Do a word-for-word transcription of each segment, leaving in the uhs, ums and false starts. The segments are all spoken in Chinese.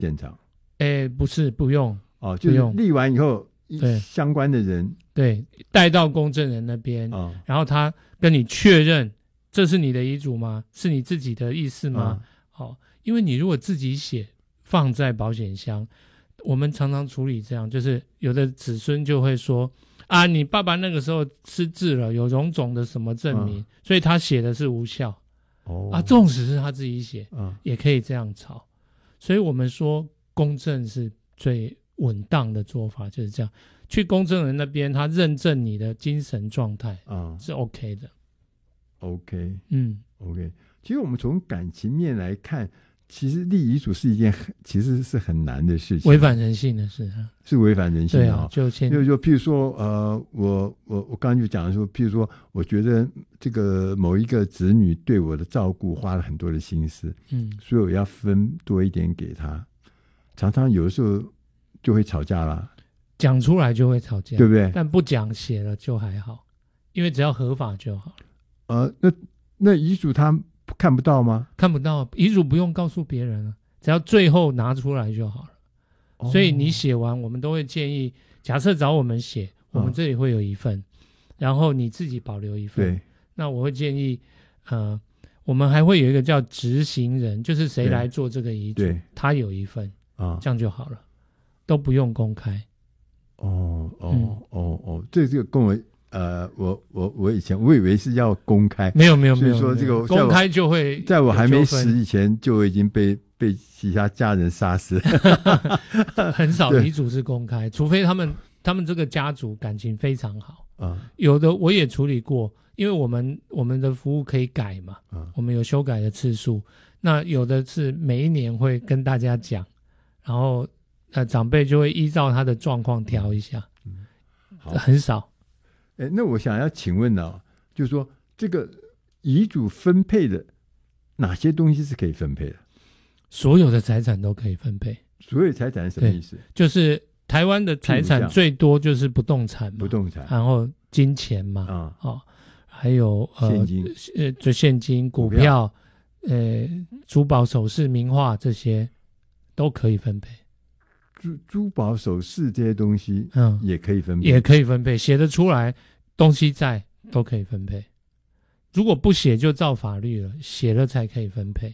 现场？ 哎，不是，不用哦，就是立完以后， 对相关的人对带到公证人那边、哦，然后他跟你确认这是你的遗嘱吗？是你自己的意思吗？好、哦，因为你如果自己写放在保险箱，我们常常处理这样，就是有的子孙就会说啊，你爸爸那个时候失智了，有种种的什么证明，嗯、所以他写的是无效。哦啊，纵使是他自己写、嗯，也可以这样吵。所以我们说公证是最稳当的做法，就是这样。去公证人那边，他认证你的精神状态啊，是 OK 的。 OK， 嗯 ，OK。其实我们从感情面来看，其实立遗嘱是一件很，其实是很难的事情， 违反人性的事啊， 是违反人性的、哦。 对啊，就先， 就就譬如说，呃，我我我刚刚就讲说，譬如说，我觉得这个某一个子女对我的照顾花了很多的心思，嗯，所以我要分多一点给他，常常有的时候就会吵架啦。 讲出来就会吵架， 对不对？ 但不讲写了就还好，因为只要合法就好了。 呃，那那遗嘱他看不到吗？ 看不到，遗嘱不用告诉别人了，只要最后拿出来就好了。哦、所以你写完，我们都会建议，假设找我们写，我们这里会有一份，哦、然后你自己保留一份。 对， 那我会建议，呃，我们还会有一个叫执行人，就是谁来做这个遗嘱，他有一份啊，这样就好了，都不用公开。 哦哦、嗯、哦哦，这这个跟我呃，我我我以前我以为是要公开， 没有没有没有， 所以说这个公开就会， 在我还没死以前就已经被被其他家人杀死了。 很少遗嘱是公开，除非他们他们这个家族感情非常好啊。有的我也处理过，因为我们我们的服务可以改嘛，啊、我们有修改的次数。那有的是每一年会跟大家讲，然后。呃，长辈就会依照他的状况调一下，嗯，好，很少。 哎，那我想要请问呢、啊，就是说这个遗嘱分配的哪些东西是可以分配的？ 所有的财产都可以分配。 所有财产是什么意思？ 就是台湾的财产最多就是不动产嘛， 不动产， 然后金钱嘛，啊、哦，还有呃现金， 呃，就现金、股票、呃，珠宝首饰、名画这些都可以分配。 珠珠宝首饰这些东西，嗯，也可以分配， 也可以分配，写得出来，东西在都可以分配。如果不写就照法律了，写了才可以分配。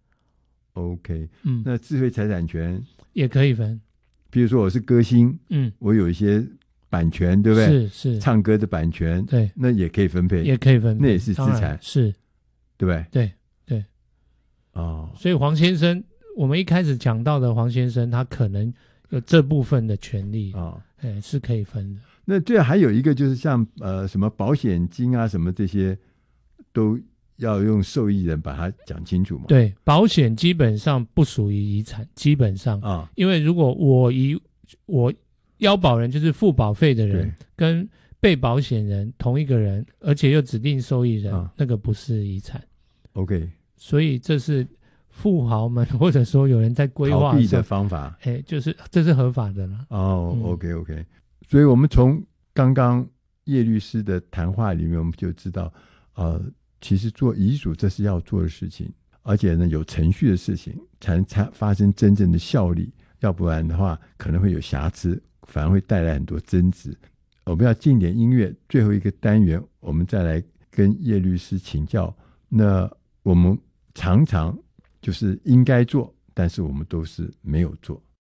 OK， 嗯，那智慧财产权也可以分。 比如说我是歌星，嗯，我有一些版权，对不对？ 是是， 唱歌的版权， 对， 那也可以分配， 也可以分配， 那也是资产， 是， 对不对？ 对对。 哦， 所以黄先生，我们一开始讲到的黄先生，他可能有这部分的权利啊、哦，哎，是可以分的。 那这还有一个就是像呃什么保险金啊什么这些，都要用受益人把它讲清楚嘛。 对，保险基本上不属于遗产，基本上啊、哦，因为如果我遗我要保人就是付保费的人跟被保险人同一个人，而且又指定受益人，哦、那个不是遗产。 OK， 所以这是。富豪们或者说有人在规划逃避的方法， 哎，就是这是合法的了。 哦、嗯、，OK OK， 所以我们从刚刚叶律师的谈话里面，我们就知道，呃，其实做遗嘱这是要做的事情，而且呢有程序的事情，才能才发生真正的效力，要不然的话可能会有瑕疵，反而会带来很多争执。我们要进点音乐，最后一个单元我们再来跟叶律师请教。那我们常常就是应该做，但是我们都是没有做。